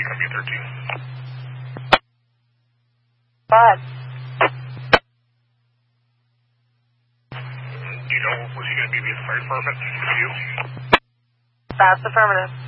going to be 13. But. Do you know, was he going to be the fire department? You? That's affirmative.